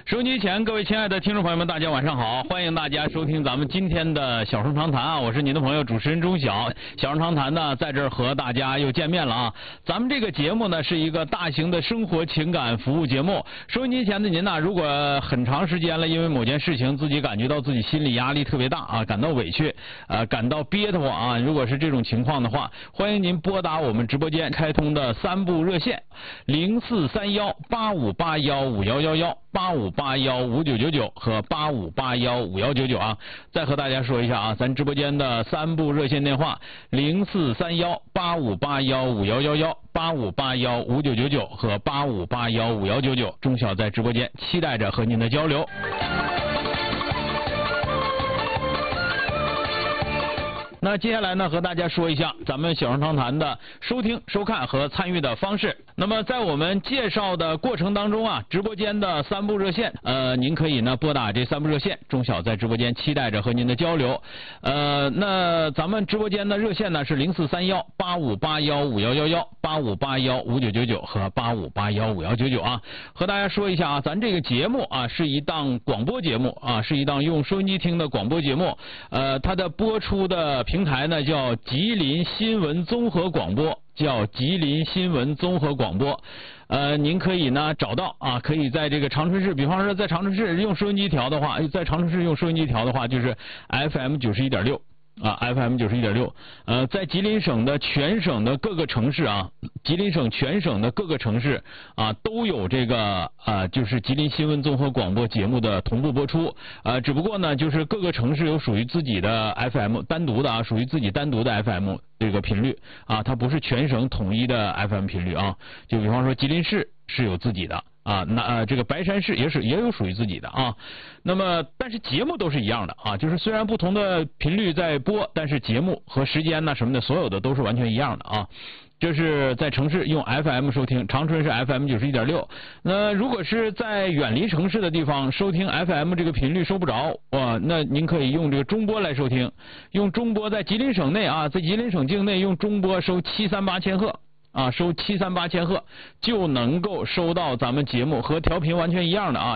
收音机前各位亲爱的听众朋友们，大家晚上好，欢迎大家收听咱们今天的小声长谈啊，我是您的朋友主持人钟晓。小声长谈呢，在这儿和大家又见面了啊。咱们这个节目呢是一个大型的生活情感服务节目。收音机前的您呢，如果很长时间了，因为某件事情自己感觉到自己心理压力特别大啊，感到委屈，感到憋得慌啊，如果是这种情况的话，欢迎您拨打我们直播间开通的3部热线：043185815111。85815999和85815199啊，再和大家说一下啊，咱直播间的3部热线电话：043185815111、85815999和85815199。钟晓在直播间期待着和您的交流。那接下来呢，和大家说一下咱们小声长谈的收听、收看和参与的方式。那么在我们介绍的过程当中啊，直播间的3部热线，您可以呢拨打这3部热线，钟晓在直播间期待着和您的交流。那咱们直播间的热线呢是043185815111、85815999和85815199啊。和大家说一下啊，咱这个节目啊是一档广播节目啊，是一档用收音机听的广播节目。它的播出的平台呢叫吉林新闻综合广播，叫吉林新闻综合广播。您可以呢找到啊，可以在这个长春市，比方说在长春市用收音机调的话，在长春市用收音机调的话，就是 FM 91.6。FM 91.6，在吉林省的全省的各个城市啊，吉林省全省的各个城市啊，都有这个就是吉林新闻综合广播节目的同步播出。只不过呢，就是各个城市有属于自己的 FM 单独的啊，属于自己单独的 FM 这个频率啊，它不是全省统一的 FM 频率啊。就比方说吉林市是有自己的。这个白山市也有属于自己的啊，那么但是节目都是一样的啊，就是虽然不同的频率在播，但是节目和时间呢什么的，所有的都是完全一样的啊。这是在城市用 FM 收听，长春是 FM 91.6。那如果是在远离城市的地方收听 FM 这个频率收不着，那您可以用这个中波来收听，用中波在吉林省内啊，在吉林省境内用中波收738千赫。收738千赫就能够收到咱们节目和调频完全一样的啊。